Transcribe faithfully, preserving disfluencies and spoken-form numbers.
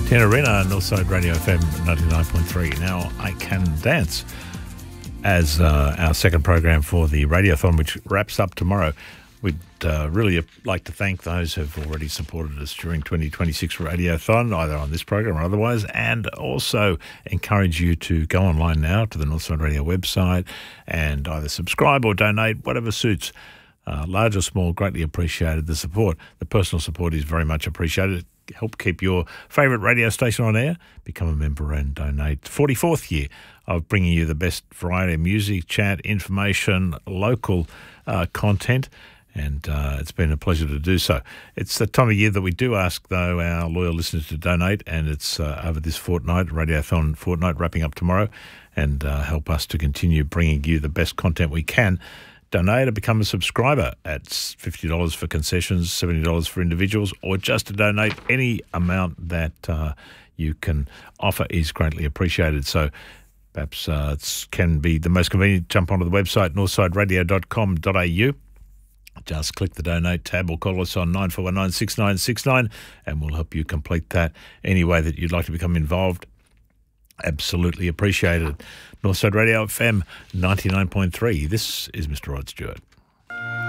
Tenerina, Northside Radio F M ninety-nine point three. Now I Can Dance as uh, our second program for the Radiothon, which wraps up tomorrow. We'd uh, really like to thank those who've already supported us during twenty twenty-six Radiothon, either on this program or otherwise, and also encourage you to go online now to the Northside Radio website and either subscribe or donate, whatever suits. Uh, large or small, greatly appreciated. The support, the personal support is very much appreciated. Help keep your favourite radio station on air. Become a member and donate. forty-fourth year of bringing you the best variety of music, chat, information, local uh, content, and uh, it's been a pleasure to do so. It's the time of year that we do ask, though, our loyal listeners to donate, and it's uh, over this fortnight, Radiothon fortnight, wrapping up tomorrow, and uh, help us to continue bringing you the best content we can. Donate or become a subscriber at fifty dollars for concessions, seventy dollars for individuals, or just to donate any amount that uh, you can offer is greatly appreciated. So perhaps uh, it can be the most convenient. Jump onto the website, northside radio dot com dot a u. Just click the donate tab or call us on nine four one nine, six nine six nine and we'll help you complete that any way that you'd like to become involved. Absolutely appreciated. Northside Radio F M ninety-nine point three. This is Mister Rod Stewart.